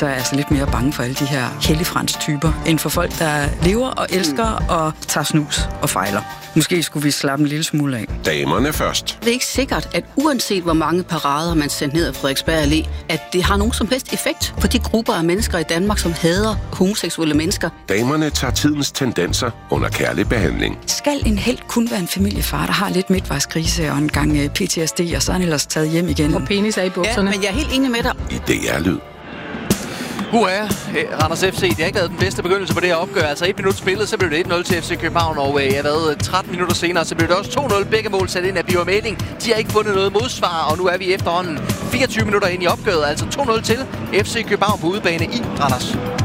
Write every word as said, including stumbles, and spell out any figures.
der er altså lidt mere bange for alle de her helligfrans-typer, end for folk, der lever og elsker mm. og tager snus og fejler. Måske skulle vi slappe en lille smule af. Damerne først. Det er ikke sikkert, at uanset hvor mange parader man sender ned af Frederiksberg Allé, at det har nogen som helst effekt for de grupper af mennesker i Danmark, som hader homoseksuelle mennesker. Damerne tager tidens tendenser under kærlig behandling. Skal en helt kun være en familiefar, der har lidt midtvejskrise og en gang P T S D, og så er han ellers taget hjem igen? Og penis er i bukserne. Ja, men jeg er helt enig med dig. I D R-lyd. Uha, Randers F C, det har ikke været den bedste begyndelse på det her opgør. Altså et minut spillet, så blev det et nul til F C København, og jeg ved, tretten minutter senere, så blev det også to nul. Begge mål sat ind af Biver Meding. De har ikke fundet noget modsvar, og nu er vi efterhånden fireogtyve minutter ind i opgøret, altså to nul til F C København på udebane i Randers.